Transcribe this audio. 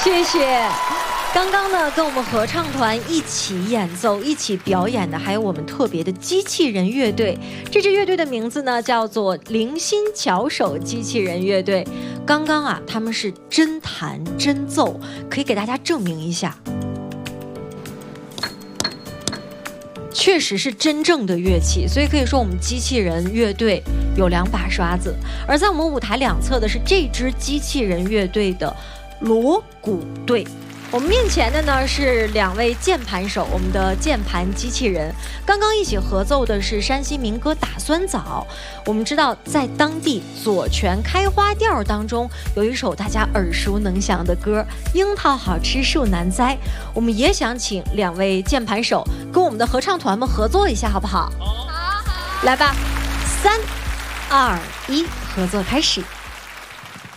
谢谢。刚刚呢，跟我们合唱团一起演奏、一起表演的，还有我们特别的机器人乐队。这支乐队的名字呢，叫做灵心巧手机器人乐队。刚刚啊，他们是真弹真奏，可以给大家证明一下，确实是真正的乐器。所以可以说，我们机器人乐队有2把刷子。而在我们舞台两侧的是这支机器人乐队的锣鼓队。我们面前的呢是2位键盘手，我们的键盘机器人。刚刚一起合奏的是山西民歌《打酸枣》。我们知道，在当地左权开花调当中有一首大家耳熟能详的歌《樱桃好吃树难栽》。我们也想请2位键盘手跟我们的合唱团们合作一下，好不好？好，来吧，3、2、1，合作开始。